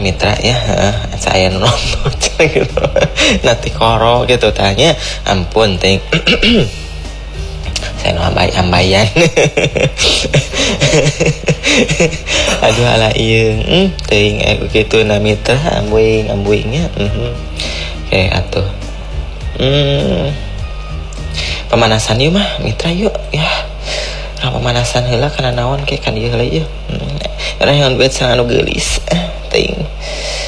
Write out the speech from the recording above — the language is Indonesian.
mitra ya, saya nonton gitu. Nanti koro gitu tanya, ampun ting. Saya ambayan. Aduh ala ieu ting gitu na mitra ambuingnya. Oke atuh. Pemanasan yuk mah mitra yuk ya. Pemanasan heula kana naon ke kan ieu heula ieu. Karena yang buat sang anu geulis ting.